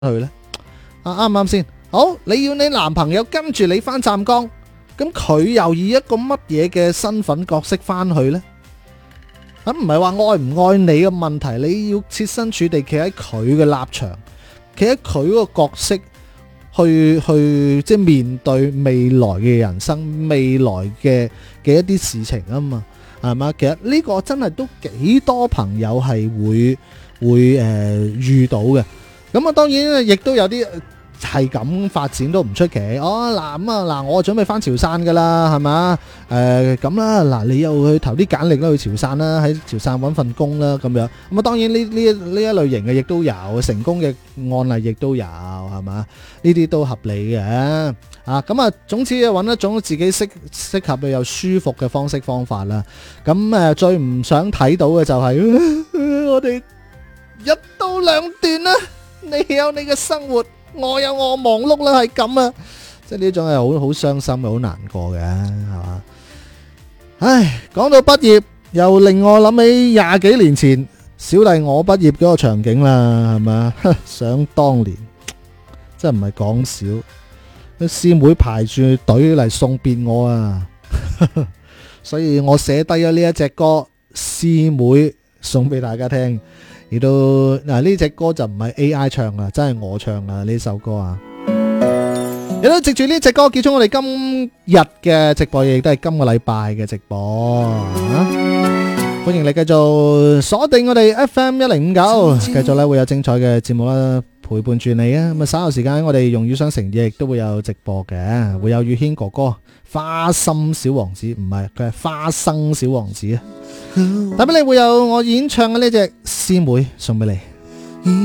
去呢？啱唔啱先？好，你要你男朋友跟住你翻湛江，咁佢又以一個乜嘢嘅身份角色翻去呢？咁唔係話愛唔愛你嘅問題，你要設身處地企喺佢嘅立場，企喺佢個角色去即係面對未來嘅人生，未來嘅一啲事情啊嘛，係嘛？其實呢個真係都幾多朋友係會遇到嘅。咁啊，當然亦都有啲係咁發展都唔出奇。嗱，我準備翻潮汕噶啦，係嘛？咁啦，嗱，你又去投啲簡歷啦，去潮汕啦，喺潮汕揾份工啦，咁樣。咁啊，當然呢一類型嘅亦都有，成功嘅案例亦都有，係嘛？呢啲都合理嘅。咁啊，總之揾一種自己適合嘅又舒服嘅方式方法啦。咁最唔想睇到嘅就係我哋一刀兩斷啦。你有你嘅生活，我有我忙碌啦，係咁啊！即係呢種係好傷心，好難過嘅，係嘛？唉，講到畢業，又令我諗起20幾年前小弟我畢業嗰個場景啦，係嘛？想當年真係唔係講笑，啲師妹排住隊嚟送別我啊！所以我寫低咗呢一隻歌，師妹送俾大家聽。亦都呢隻歌就唔係 AI 唱啦，真係我唱啦呢首歌啊！亦都藉住呢隻歌結束我哋今日嘅直播，亦都係今個禮拜嘅直播啊！歡迎你繼續鎖定我哋 FM 1059，繼續咧會有精彩嘅節目啦，陪伴住你啊！咁啊稍後時間我哋用語雙城亦都會有直播嘅，會有宇軒哥哥花心小王子，唔係佢係花生小王子啊！特別你會有我演唱嘅呢隻師妹送俾你。